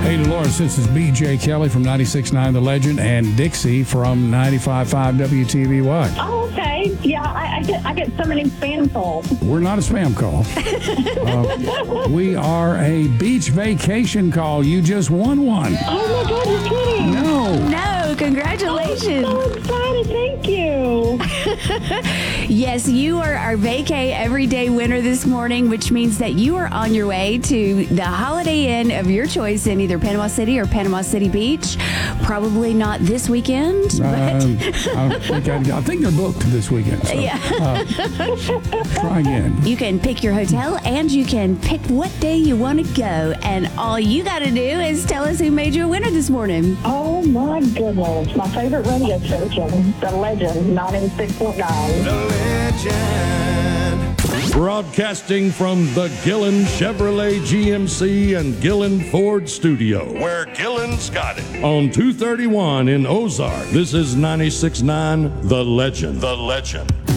Hey, Dolores, this is B.J. Kelly from 96.9 The Legend and Dixie from 95.5 WTVY. Oh, okay. Yeah, I get so many spam calls. We're not a spam call. We are a beach vacation call. You just won one. Oh, my God, you're kidding. No, congratulations. I'm so excited. Thank you. Yes, you are our Vacay Everyday winner this morning, which means that you are on your way to the Holiday Inn of your choice in either Panama City or Panama City Beach. Probably not this weekend, but I think they're booked this weekend. So, try again. you can pick your hotel and you can pick what day you want to go. And all you got to do is tell us who made you a winner this morning. Oh, my goodness. My favorite radio station, The Legend, 96.9. The Legend. Broadcasting from the Gillen Chevrolet GMC and Gillen Ford studio, Where Gillen's got it. on 231 in Ozark. This is 96.9 The Legend. The Legend.